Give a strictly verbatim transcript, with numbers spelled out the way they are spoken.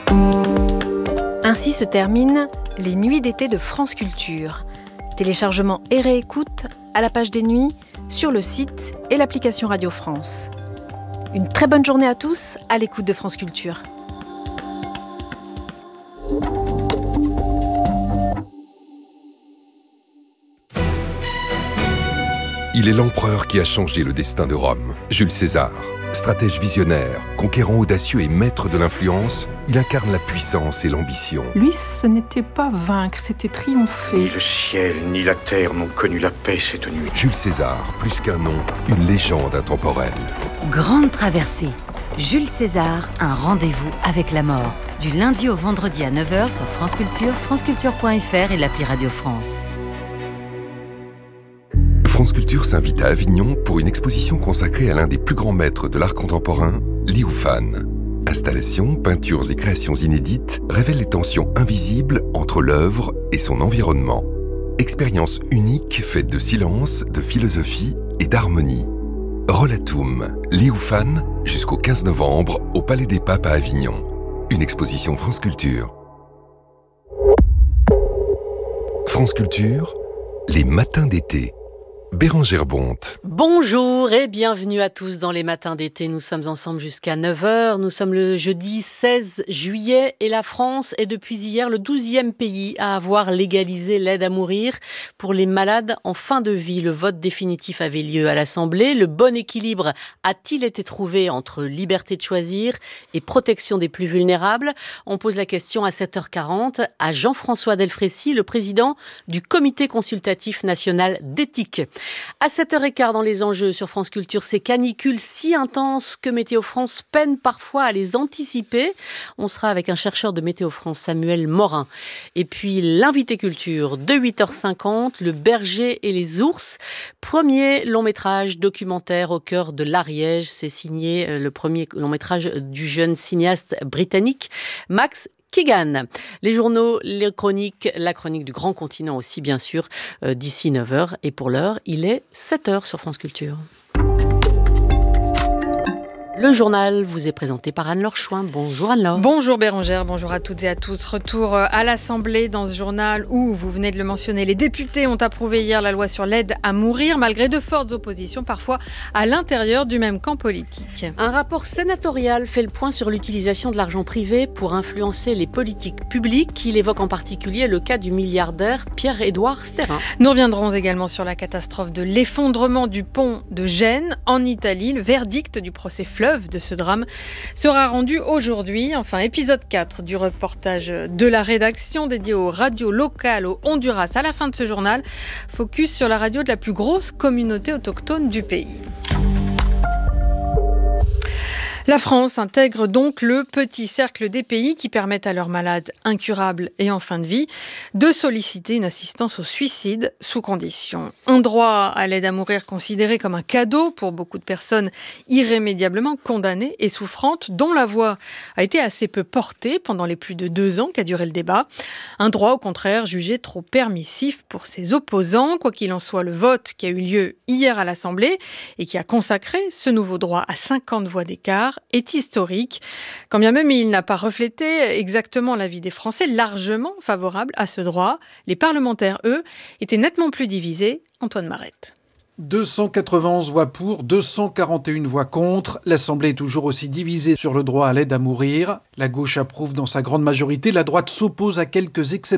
Ainsi se terminent les nuits d'été de France Culture. Téléchargement et réécoute à la page des nuits, sur le site et l'application Radio France. Une très bonne journée à tous à l'écoute de France Culture. Il est l'empereur qui a changé le destin de Rome, Jules César. Stratège visionnaire, conquérant audacieux et maître de l'influence, il incarne la puissance et l'ambition. Lui, ce n'était pas vaincre, c'était triompher. Ni le ciel, ni la terre n'ont connu la paix cette nuit. Jules César, plus qu'un nom, une légende intemporelle. Grande traversée. Jules César, un rendez-vous avec la mort. Du lundi au vendredi à neuf heures sur France Culture, franceculture point f r et l'appli Radio France. France Culture s'invite à Avignon pour une exposition consacrée à l'un des plus grands maîtres de l'art contemporain, Liu Fan. Installations, peintures et créations inédites révèlent les tensions invisibles entre l'œuvre et son environnement. Expérience unique faite de silence, de philosophie et d'harmonie. Rollatum, Liu Fan, jusqu'au quinze novembre au Palais des Papes à Avignon. Une exposition France Culture. France Culture, les matins d'été. Bérengère Bonte. Bonjour et bienvenue à tous dans les matins d'été. Nous sommes ensemble jusqu'à neuf heures. Nous sommes le jeudi seize juillet et la France est depuis hier le douzième pays à avoir légalisé l'aide à mourir pour les malades en fin de vie. Le vote définitif avait lieu à l'Assemblée. Le bon équilibre a-t-il été trouvé entre liberté de choisir et protection des plus vulnérables ? On pose la question à sept heures quarante à Jean-François Delfrécy, le président du Comité consultatif national d'éthique. À sept heures quinze dans les enjeux sur France Culture, ces canicules si intenses que Météo France peine parfois à les anticiper. On sera avec un chercheur de Météo France, Samuel Morin. Et puis l'invité culture de huit heures cinquante, Le berger et les ours. Premier long métrage documentaire au cœur de l'Ariège. C'est signé le premier long métrage du jeune cinéaste britannique Max Keegan. Les journaux, les chroniques, la chronique du grand continent aussi bien sûr, euh, d'ici neuf heures. Et pour l'heure, il est sept heures sur France Culture. Le journal vous est présenté par Anne-Laure Chouin. Bonjour Anne-Laure. Bonjour Bérengère, bonjour à toutes et à tous. Retour à l'Assemblée dans ce journal où, vous venez de le mentionner, les députés ont approuvé hier la loi sur l'aide à mourir, malgré de fortes oppositions, parfois à l'intérieur du même camp politique. Un rapport sénatorial fait le point sur l'utilisation de l'argent privé pour influencer les politiques publiques. Il évoque en particulier le cas du milliardaire Pierre-Édouard Stérin. Nous reviendrons également sur la catastrophe de l'effondrement du pont de Gênes en Italie. Le verdict du procès Fleuve de ce drame sera rendu aujourd'hui. Enfin, épisode quatre du reportage de la rédaction dédié aux radios locales au Honduras à la fin de ce journal. Focus sur la radio de la plus grosse communauté autochtone du pays. La France intègre donc le petit cercle des pays qui permettent à leurs malades incurables et en fin de vie de solliciter une assistance au suicide sous condition. Un droit à l'aide à mourir considéré comme un cadeau pour beaucoup de personnes irrémédiablement condamnées et souffrantes, dont la voix a été assez peu portée pendant les plus de deux ans qu'a duré le débat. Un droit au contraire jugé trop permissif pour ses opposants. Quoi qu'il en soit, le vote qui a eu lieu hier à l'Assemblée et qui a consacré ce nouveau droit à cinquante voix d'écart est historique, quand bien même il n'a pas reflété exactement l'avis des Français largement favorables à ce droit. Les parlementaires, eux, étaient nettement plus divisés. Antoine Marette. deux cent quatre-vingt-onze voix pour, deux cent quarante et une voix contre. L'Assemblée est toujours aussi divisée sur le droit à l'aide à mourir. La gauche approuve dans sa grande majorité, la droite s'oppose à quelques exceptions.